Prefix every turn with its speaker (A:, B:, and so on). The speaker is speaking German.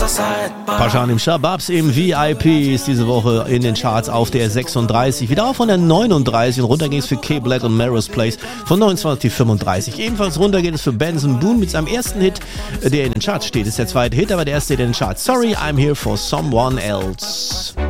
A: Pashan im Shababs im VIP ist diese Woche in den Charts auf der 36, wieder auf von der 39 und runter ging es für K-Black und Melrose Place von 29 auf 35. Ebenfalls runter geht es für Benson Boone mit seinem ersten Hit, der in den Charts steht. Ist der zweite Hit, aber der erste Hit in den Charts. Sorry, I'm here for someone else.